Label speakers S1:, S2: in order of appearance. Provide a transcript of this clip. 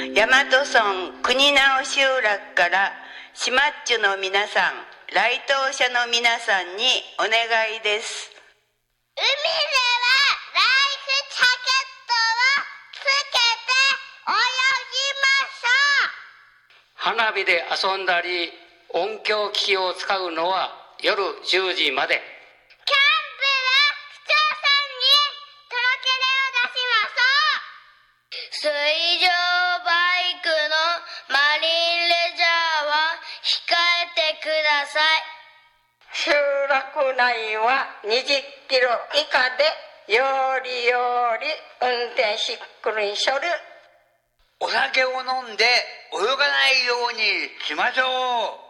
S1: 大和村国直集落から島っちゅの皆さん、来島者の皆さんにお願いです。
S2: 海ではライフジャケットをつけて泳ぎましょう。
S3: 花火で遊んだり音響機器を使うのは夜10時まで。
S2: キャンプは市町村に届け出を出しましょう。水上バイクのマリンレジャーは控えてください。
S4: 集落内は20キロ以下でよりより運転しっくりしょる。
S5: お酒を飲んで泳がないようにしましょう。